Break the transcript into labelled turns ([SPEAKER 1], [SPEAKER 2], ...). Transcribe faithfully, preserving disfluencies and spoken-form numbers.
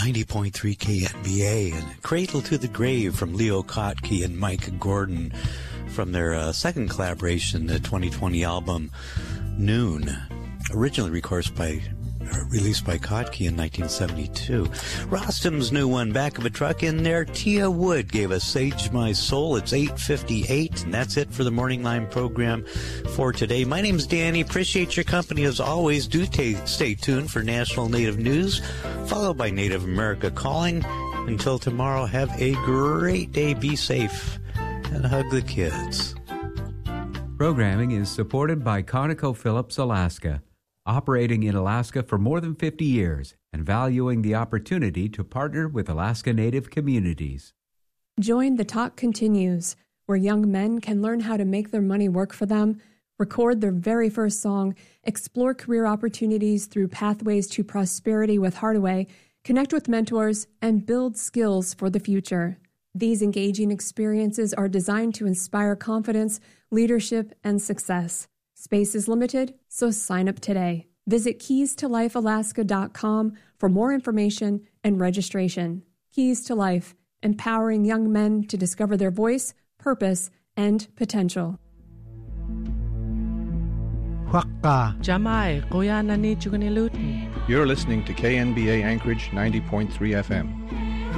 [SPEAKER 1] ninety point three K N B A and Cradle to the Grave from Leo Kottke and Mike Gordon from their uh, second collaboration, the twenty twenty album Noon, originally recorded by, uh, released by Kottke in nineteen seventy-two. Rostam's new one, Back of a Truck in there. Tia Wood gave us Sage My Soul. It's eight fifty-eight, and that's it for the Morning Line program for today. My name's Danny. Appreciate your company as always. Do t- stay tuned for National Native News, followed by Native America Calling. Until tomorrow, have a great day. Be safe and hug the kids.
[SPEAKER 2] Programming is supported by ConocoPhillips Alaska, operating in Alaska for more than fifty years and valuing the opportunity to partner with Alaska Native communities.
[SPEAKER 3] Join The Talk Continues, where young men can learn how to make their money work for them, record their very first song, explore career opportunities through Pathways to Prosperity with Hardaway, connect with mentors, and build skills for the future. These engaging experiences are designed to inspire confidence, leadership, and success. Space is limited, so sign up today. Visit keys to life alaska dot com for more information and registration. Keys to Life, empowering young men to discover their voice, purpose, and potential.
[SPEAKER 4] You're listening to K N B A Anchorage ninety point three F M.